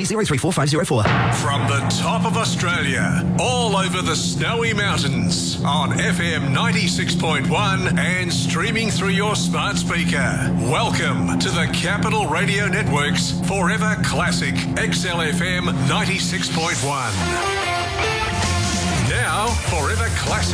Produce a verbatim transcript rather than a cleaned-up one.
zero three four five zero four. From the top of Australia, all over the snowy mountains, on F M ninety-six point one and streaming through your smart speaker. Welcome to the Capital Radio Network's Forever Classic X L F M ninety-six point one. Now, Forever Classic